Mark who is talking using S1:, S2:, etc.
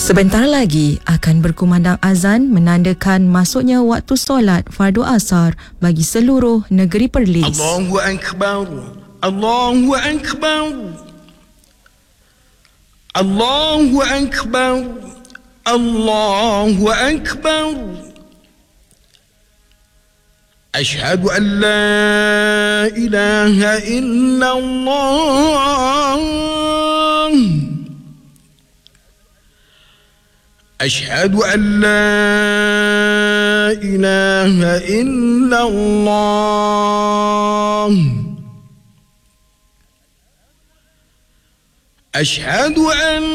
S1: Sebentar lagi akan berkumandang azan menandakan masuknya waktu solat fardu asar bagi seluruh negeri Perlis.
S2: Allahu Akbar, Allahu Akbar, Allahu Akbar, Allahu Akbar. Ashhadu an la ilaha illallah. أشهد أن لا إله إلا الله. أشهد أن